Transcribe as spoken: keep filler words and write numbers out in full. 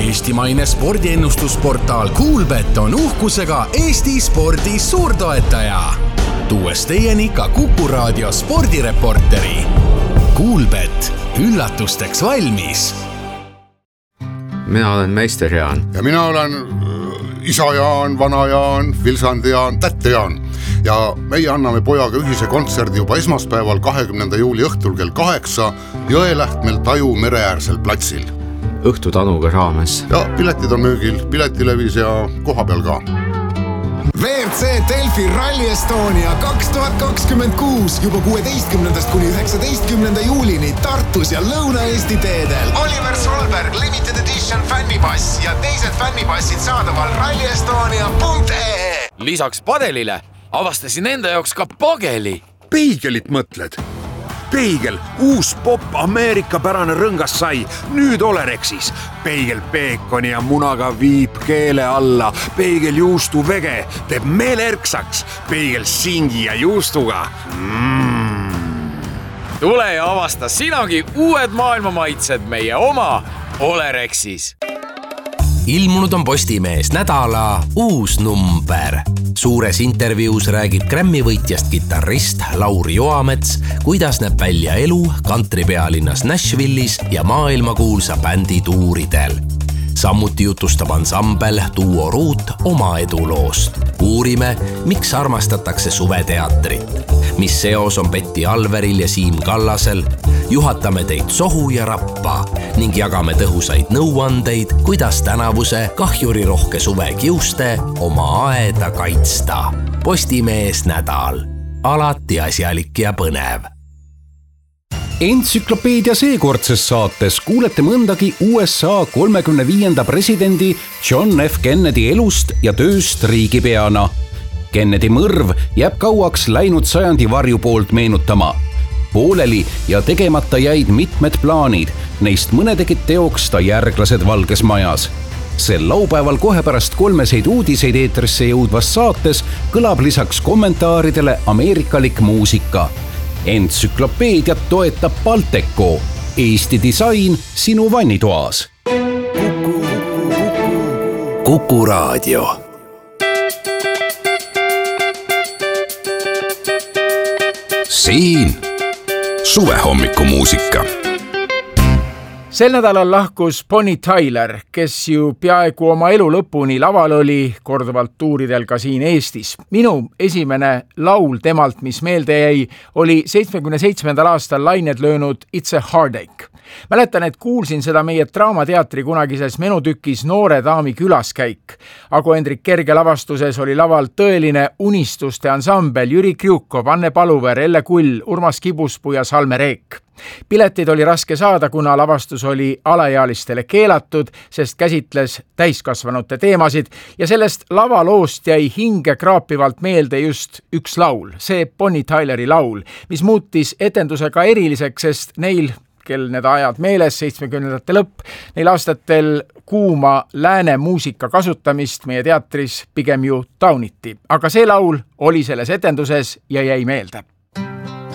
Eestimaine spordiennustusportaal Kuulbet on uhkusega Eesti spordi suurtoetaja. Tuues teieni ka Kuku Raadio spordireporteri. Kuulbet, üllatusteks valmis. Mina olen meister Jaan. Ja mina olen isa Jaan, vana Jaan, Vilsandi Jaan, tätte Jaan. Ja meie anname pojaga ühise kontserdi juba esmaspäeval kahekümnenda juuli õhtul kell kaheksa Jõelähtmel Taju mereäärsel platsil. Õhtu tanuga raames. Ja piletid on müügil, piletilevis ja koha peal ka. V R C Delfi Rally Estonia kaks tuhat kakskümmend kuus juba kuueteistkümnendast kuni üheksateistkümnenda juulini Tartus ja Lõuna-Eesti teedel. Oliver Solberg, Limited Edition fännipass ja teised fännipassid saadaval rally estonia punkt e e. Lisaks padelile avastasin enda jaoks ka pageli. Peigelit mõtled? Peigel, uus pop Ameerika pärane rõngas sai, nüüd Olerexis. Peigel peekoni ja munaga viib keele alla. Peigel juustu vege teeb meele erksaks. Peigel singi ja juustuga. Mm. Tule ja avasta sinagi uued maailmamaitsed meie oma Olerexis. Ilmunud on Postimees nädala uus number. Suures intervjuus räägib Grammy võitjast kitarrist Lauri Joamets, kuidas näeb välja elu kantripealinnas Nashvillis ja maailmakuulsa bändi tuuridel. Samuti jutustab ansambel Duo Root oma eduloost. Uurime, miks armastatakse suveteatrit, mis seos on Betty Alveril ja Siim Kallasel, juhatame teid sohu ja rappa ning jagame tõhusaid nõuandeid, kuidas tänavuse kahjurirohke suve kiuste oma aeda kaitsta. Postimees nädal. Alati asjalik ja põnev. Entsüklopeedia seekordses saates kuulete mõndagi U S A kolmekümne viienda presidendi John F. Kennedy elust ja tööst riigipeana. Kennedy mõrv jääb kauaks läinud sajandi varju poolt meenutama. Pooleli ja tegemata jäid mitmed plaanid, neist mõne tegid teoks ta järglased Valges Majas. Sel laupäeval kohe pärast kolmeseid uudiseid eetrisse jõudvas saates kõlab lisaks kommentaaridele ameerikalik muusika. Entsüklopeediat toetab Balteco, Eesti disain sinu vannitoas. Kuku, Kuku Raadio. Siin suvehommikumuusika. Sel nädalal lahkus Bonnie Tyler, kes ju peaaegu oma elu lõpuni laval oli, korduvalt tuuridel ka siin Eestis. Minu esimene laul temalt, mis meelde jäi, oli seitsmekümne seitsmendal aastal lained löönud It's a Heartache. Mäletan, et kuulsin seda meie Draamateatri kunagises menutükis Noore daami külaskäik. Ago Hendrik Kerge lavastuses oli laval tõeline unistuste ansambel Jüri Kriukov, Anne Paluver, Elle Kull, Urmas Kibuspuu ja Salme Reek. Piletid oli raske saada, kuna lavastus oli alaealistele keelatud, sest käsitles täiskasvanute teemasid ja sellest lavaloost jäi hinge kraapivalt meelde just üks laul, see Bonnie Tyleri laul, mis muutis etendusega eriliseks, sest neil, kel need ajad meeles, seitsmekümnendate lõpp, neil aastatel kuuma lääne muusika kasutamist meie teatris pigem ju tauniti. Aga see laul oli selles etenduses ja jäi meelde.